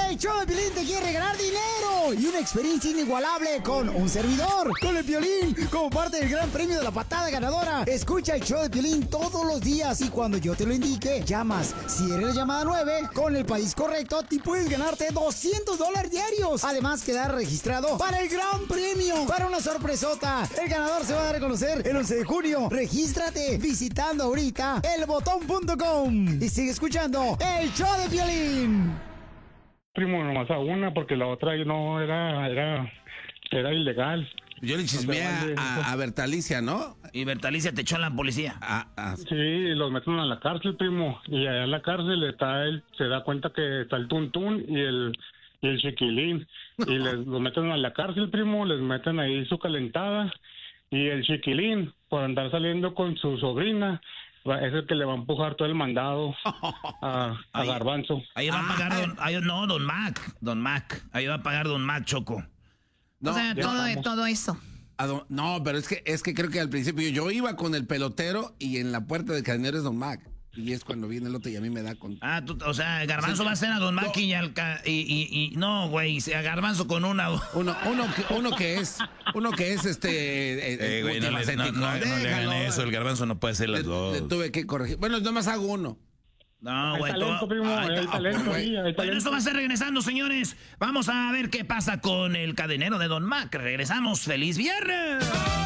El show de Piolín te quiere regalar dinero y una experiencia inigualable con un servidor, con el Piolín, como parte del gran premio de la patada ganadora. Escucha el show de Piolín todos los días y cuando yo te lo indique, llamas. Si eres la llamada 9, con el país correcto, te puedes ganarte $200 diarios. Además, quedar registrado para el gran premio, para una sorpresota. El ganador se va a dar a conocer el 11 de junio. Regístrate visitando ahorita elbotón.com y sigue escuchando el show de Piolín. Primo, nomás a una, porque la otra no era ilegal. Yo le chismeé a Bertalicia, ¿no? Y Bertalicia te echó en la policía. Sí, los meten a la cárcel, primo. Y allá en la cárcel se da cuenta que está el Tuntún y el Chiquilín. Y los meten a la cárcel, primo, les meten ahí su calentada. Y el Chiquilín, por andar saliendo con su sobrina, es el que le va a empujar todo el mandado a Garbanzo. Ahí va a pagar Don Mac. Ahí va a pagar Don Mac, Choco. No, o sea, todo eso. No, pero es que creo que al principio yo iba con el pelotero y en la puerta del cadenero es Don Mac. Y es cuando viene el otro y a mí me da con... O sea, Garbanzo va a ser a Don Mac y no, güey, a Garbanzo con uno que es güey, no le hagan eso, el Garbanzo no puede ser las dos. Le tuve que corregir. Bueno, nomás hago uno. No, güey, hay talento. Bueno, eso va a ser regresando, señores. Vamos a ver qué pasa con el cadenero de Don Mac. Regresamos. ¡Feliz viernes!